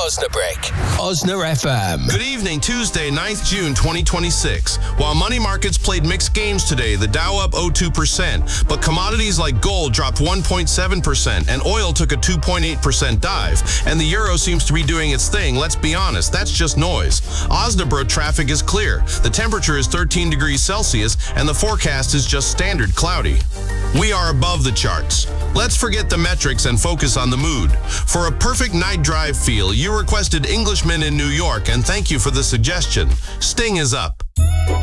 Osnabrück. Osna FM. Good evening, Tuesday, 9th June 2026. While money markets played mixed games today, the Dow up 0.02%, but commodities like gold dropped 1.7% and oil took a 2.8% dive. And the euro seems to be doing its thing. Let's be honest, that's just noise. Osnabrück traffic is clear. The temperature is 13 degrees Celsius and the forecast is just standard cloudy. We are above the charts. Let's forget the metrics and focus on the mood. For a perfect night drive feel, you requested Englishman in New York, and thank you for the suggestion. Sting is up.